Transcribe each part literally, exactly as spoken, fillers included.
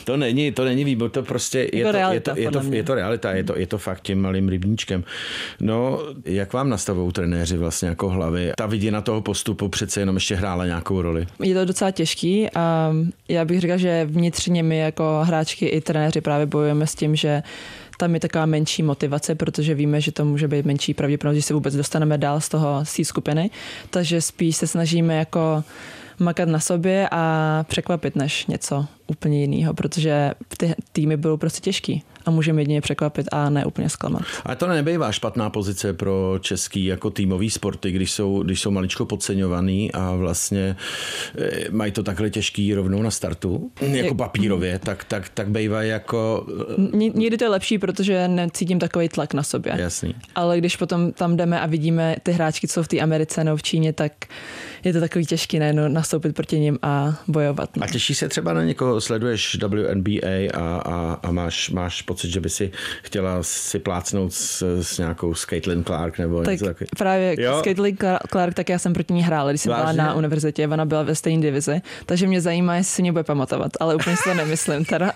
To není, to není výbor, to prostě je to, realita, je, to, je, to, je to realita, je to, je to fakt tím malým rybníčkem. No, jak vám nastavou trenéři vlastně jako hlavy? Ta vidina toho postupu přece jenom ještě hrála nějakou roli. Je to docela těžký a já bych řekla, že vnitřně my jako hráčky i trenéři právě bojujeme s tím, že tam je taková menší motivace, protože víme, že to může být menší pravděpodobnost, že se vůbec dostaneme dál z toho z té skupiny. Takže spíš se snažíme jako makat na sobě a překvapit než něco úplně jiného, protože ty týmy budou prostě těžký a můžeme jedině překvapit a ne úplně zklamat. A to nebývá špatná pozice pro český jako týmový sporty, když jsou, když jsou maličko podceňovaný a vlastně mají to takhle těžký rovnou na startu, jako papírově, tak, tak, tak bývá jako... Někdy to je lepší, protože necítím takový tlak na sobě. Jasný. Ale když potom tam jdeme a vidíme ty hráčky, co jsou v té Americe nebo v Číně, tak je to takový těžký najednou nastoupit proti nim a bojovat. A těší se třeba na někoho, sleduješ W N B A a, a, a máš, máš pocit, že by si chtěla si plácnout s, s nějakou s Caitlin Clark nebo tak něco takového? Právě jo? S Caitlin Clark, tak já jsem proti ní hrála, když jsem Vážně? byla na univerzitě, ona byla ve stejné divizi, takže mě zajímá, jestli si mě bude pamatovat, ale úplně si to nemyslím teda.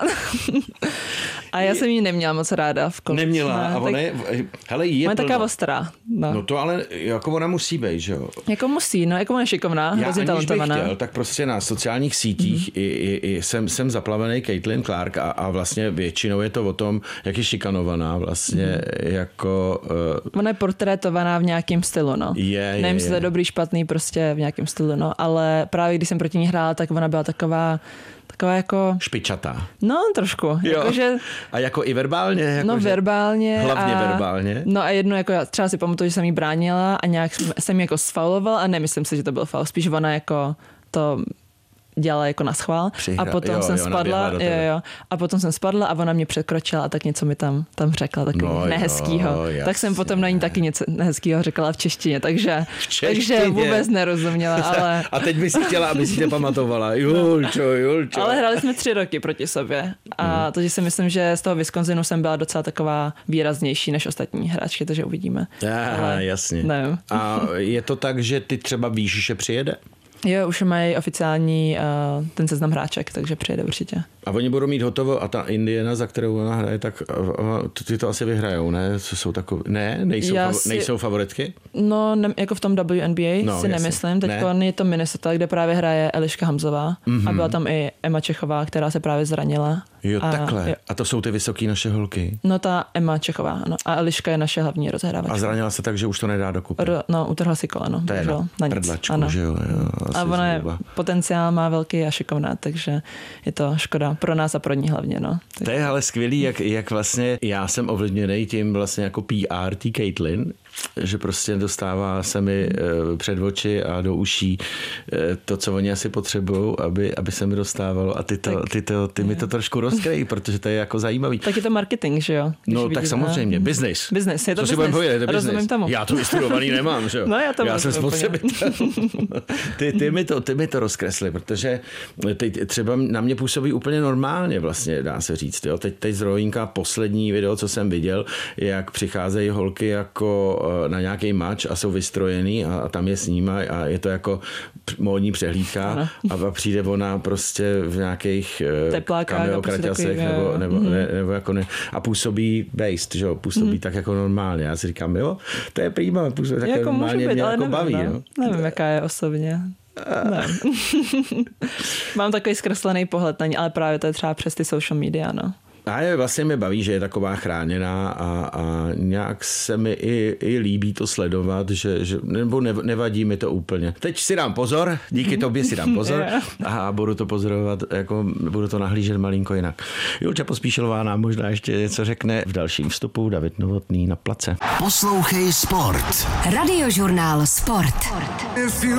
A já jsem ji neměla moc ráda v kole. Neměla ne, a ona je, hele, je ona je taková ostrá. No. no to ale jako ona musí být, že jo? Jako musí, no jako ona je šikovná, hrozně talentovaná. Chtěl, tak prostě na sociálních sítích mm-hmm. i, i, i jsem, jsem zaplavený Caitlin Clark a, a vlastně většinou je to o tom, jak je šikanovaná vlastně mm-hmm. jako... Uh, ona je portrétovaná v nějakém stylu, no. Je, Nevím, jestli to je dobrý, špatný, prostě v nějakém stylu, no. Ale právě když jsem proti ní hrála, tak ona byla taková taková jako... špičatá. No, trošku. Jako, že... A jako i verbálně? Jako no, že... verbálně. Hlavně a... verbálně. No a jedno, jako já třeba si pamatuju, že jsem jí bránila a nějak jsem jí jako sfauloval a nemyslím si, že to byl faul. Spíš ona jako to dělala jako na schvál. Přihra. A potom jo, jsem jo, spadla. Jo, jo. A potom jsem spadla a ona mě překročila a tak něco mi tam, tam řekla, takový no, nehezkýho. Jo, tak jsem potom na ní taky něco nehezkýho řekla v češtině, takže, v češtině. takže vůbec nerozuměla. Ale... A teď by si chtěla, aby si tě pamatovala. Julčo, Julčo. Ale hráli jsme tři roky proti sobě. A mm. takže si myslím, že z toho Wisconsinu jsem byla docela taková výraznější než ostatní hráčky, takže uvidíme. Aha, ale jasně. Nevím. A je to tak, že ty třeba víš, že přijede? Jo, už mají oficiální uh, ten seznam hráček, takže přijede určitě. A oni budou mít hotovo a ta Indiana, za kterou ona hraje, tak ty to asi vyhrajou, ne? Co jsou takové? Ne? Nejsou, fav- si... nejsou favoritky? No, ne, jako v tom W N B A no, si jasný. nemyslím. Teď ne? je to Minnesota, kde právě hraje Eliška Hamzová mm-hmm. a byla tam i Emma Čechová, která se právě zranila. Jo, a, takhle. Jo. A to jsou ty vysoký naše holky? No, ta Emma Čechová, ano. A Eliška je naše hlavní rozhrávačka. A zranila se tak, že už to nedá dokupy? R- no, utrhla si koleno. To je na, na prdlačku, ano. že jo? jo a ona je, potenciál má velký a šikovná, takže je to škoda pro nás a pro ní hlavně, no. To je ale skvělý, jak, jak vlastně já jsem ovlivněný tím vlastně jako P R T Caitlin, že prostě dostává se mi před oči a do uší to, co oni asi potřebují, aby, aby se mi dostávalo a ty, to, ty, to, ty mi to trošku rozkryjí, protože to je jako zajímavý. Tak je to marketing, že jo? Když no vidím, tak samozřejmě, business. Business, je to co business. Si budeme povědět, je to business. Tomu. Já to vystudovaný nemám, že jo? No já to já jsem spotřebitel. ty, ty, mi to, ty mi to rozkresli, protože teď třeba na mě působí úplně normálně vlastně, dá se říct. Jo? Teď, teď zrovna poslední video, co jsem viděl, jak přicházejí holky jako na nějaký mač a jsou vystrojený a, a tam je snímají a je to jako módní přehlídka ano. A přijde ona prostě v nějakých cameo kraťasech nebo, nebo, mm. ne, nebo jako ne, a působí based, že jo, působí mm. tak jako normálně. Já si říkám, jo, to je prýma, působí tak jako normálně, být, mě jako nevím, baví. No. No. Nevím, jaká je osobně. Ne. Mám takový zkreslený pohled na ní, ale právě to je třeba přes ty social media, no. A je, vlastně mě baví, že je taková chráněná a, a nějak se mi i, i líbí to sledovat, že, že nebo nev, nevadí mi to úplně. Teď si dám pozor, díky tobě si dám pozor a budu to pozorovat, jako budu to nahlížet malinko jinak. Julča Pospíšilová nám možná ještě něco řekne v dalším vstupu. David Novotný na place. Poslouchej Sport. Radiožurnál Sport.